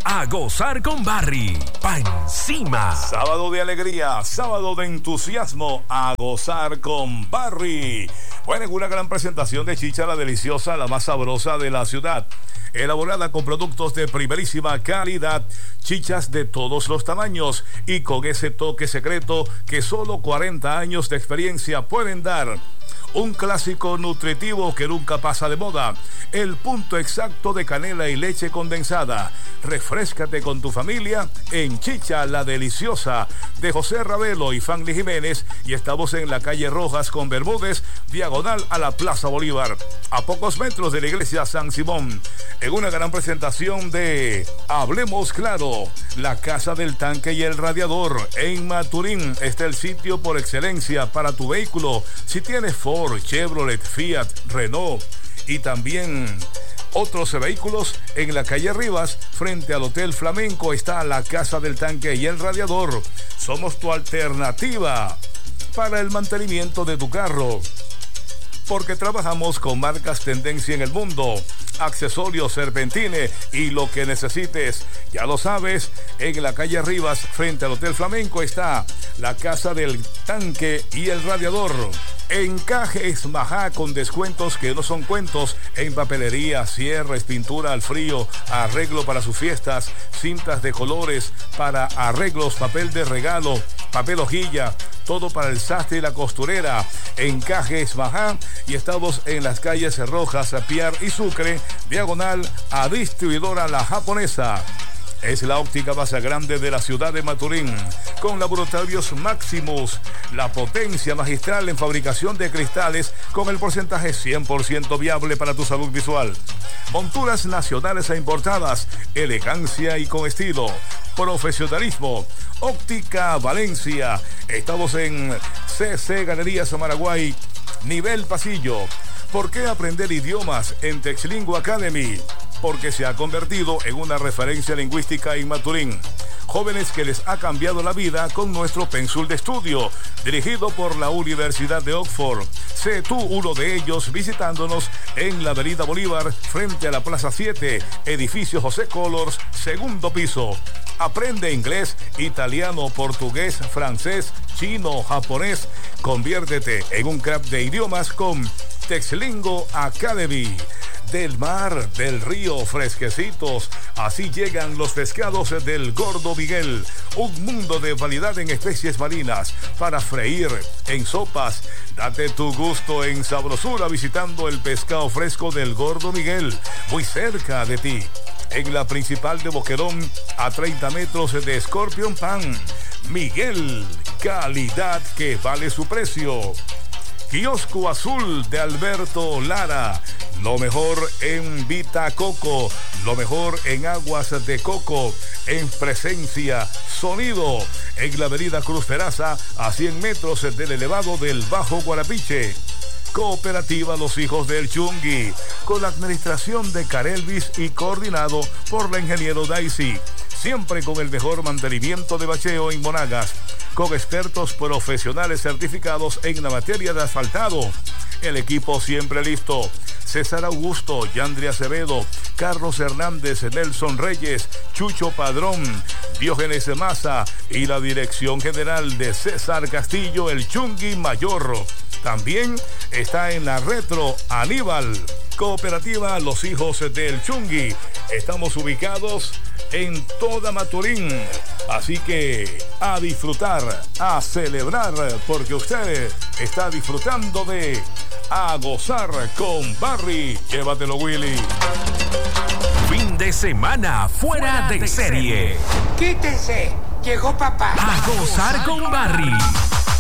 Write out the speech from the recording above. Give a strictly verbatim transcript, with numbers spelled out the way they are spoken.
A gozar con Barry. Pa' encima. Sábado de alegría, sábado de entusiasmo. A gozar con Barry. Bueno, en una gran presentación de chicha la deliciosa, la más sabrosa de la ciudad. Elaborada con productos de primerísima calidad, chichas de todos los tamaños y con ese toque secreto que solo cuarenta años de experiencia pueden dar. Un clásico nutritivo que nunca pasa de moda. El punto exacto de canela y leche condensada. Refréscate con tu familia en Chicha la Deliciosa de José Ravelo y Fanny Jiménez. Y estamos en la calle Rojas con Bermúdez, diagonal a la Plaza Bolívar, a pocos metros de la iglesia San Simón. En una gran presentación de Hablemos Claro, la Casa del Tanque y el Radiador. En Maturín está el sitio por excelencia para tu vehículo. Si tienes Ford, Chevrolet, Fiat, Renault y también otros vehículos, en la calle Rivas, frente al Hotel Flamenco, está la Casa del Tanque y el Radiador. Somos tu alternativa para el mantenimiento de tu carro, porque trabajamos con marcas tendencia en el mundo. Accesorios, Serpentine y lo que necesites. Ya lo sabes, en la calle Rivas, frente al Hotel Flamenco, está la Casa del Tanque y el Radiador. Encajes Majá con descuentos que no son cuentos en papelería, cierres, pintura al frío, arreglo para sus fiestas, cintas de colores para arreglos, papel de regalo, papel hojilla, todo para el sastre y la costurera. Encajes Majá, y estamos en las calles Rojas, Piar y Sucre, diagonal a distribuidora La Japonesa. Es la óptica más grande de la ciudad de Maturín, con laboratorios máximos, la potencia magistral en fabricación de cristales con el porcentaje cien por ciento viable para tu salud visual. Monturas nacionales e importadas, elegancia y con estilo, profesionalismo. Óptica Valencia. Estamos en C C Galerías Amaraguay, nivel pasillo. ¿Por qué aprender idiomas en Texlingua Academy? Porque se ha convertido en una referencia lingüística en Maturín. Jóvenes que les ha cambiado la vida con nuestro pensul de estudio, dirigido por la Universidad de Oxford. Sé tú uno de ellos visitándonos en la Avenida Bolívar, frente a la Plaza siete, edificio José Colors, segundo piso. Aprende inglés, italiano, portugués, francés, chino, japonés. Conviértete en un crack de idiomas con Texlingo Academy. Del mar, del río, fresquecitos. Así llegan los pescados del Gordo Miguel. Un mundo de variedad en especies marinas para freír en sopas. Date tu gusto en sabrosura visitando el pescado fresco del Gordo Miguel, muy cerca de ti. En la principal de Boquerón, a treinta metros de Scorpion Pan. Miguel, calidad que vale su precio. Kiosco Azul de Alberto Lara. Lo mejor en Vita Coco, lo mejor en aguas de coco, en presencia, sonido, en la avenida Cruz Peraza, a cien metros del elevado del Bajo Guarapiche. Cooperativa Los Hijos del Chungui, con la administración de Carelvis y coordinado por la ingeniero Daisy. Siempre con el mejor mantenimiento de bacheo en Monagas, con expertos profesionales certificados en la materia de asfaltado. El equipo siempre listo. César Augusto, Yandri Acevedo, Carlos Hernández, Nelson Reyes, Chucho Padrón, Diógenes Maza y la dirección general de César Castillo, el Chungui Mayor. También está en la Retro Aníbal. Cooperativa Los Hijos del Chungui. Estamos ubicados en toda Maturín. Así que a disfrutar, a celebrar, porque usted está disfrutando de A Gozar con Barry. Llévatelo, Willy. Fin de semana fuera, fuera de, de serie. serie. Quítese, llegó papá. A Gozar con Barry.